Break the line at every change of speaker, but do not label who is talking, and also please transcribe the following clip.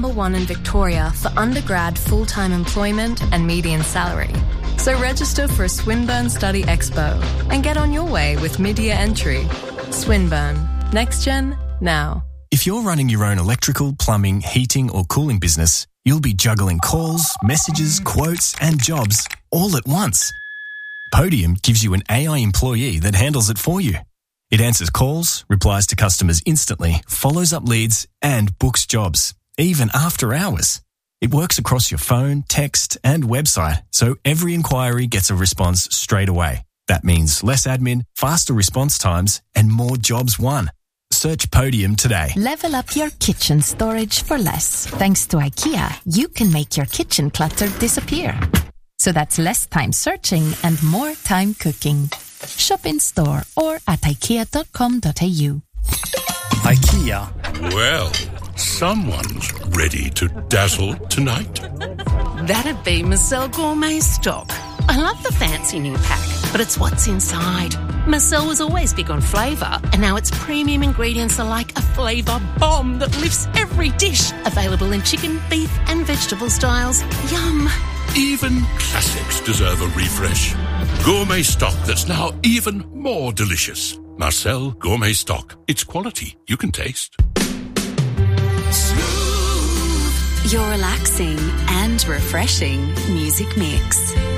#1 in Victoria for undergrad full-time employment and median salary. So register for a Swinburne Study Expo and get on your way with mid-year entry. Swinburne. Next Gen, now.
If you're running your own electrical, plumbing, heating or cooling business, you'll be juggling calls, messages, quotes and jobs all at once. Podium gives you an AI employee that handles it for you. It answers calls, replies to customers instantly, follows up leads and books jobs, even after hours. It works across your phone, text and website, so every inquiry gets a response straight away. That means less admin, faster response times and more jobs won. Search Podium today.
Level up your kitchen storage for less. Thanks to IKEA, you can make your kitchen clutter disappear. So that's less time searching and more time cooking. Shop in store or at ikea.com.au.
IKEA.
Well, someone's ready to dazzle tonight.
That'd be Marcel Gourmet Stock. I love the fancy new pack, but it's what's inside. Marcel was always big on flavour, and now its premium ingredients are like a flavour bomb that lifts every dish. Available in chicken, beef and vegetable styles. Yum!
Even classics deserve a refresh. Gourmet stock that's now even more delicious. Marcel Gourmet Stock. It's quality you can taste.
Your relaxing and refreshing music mix.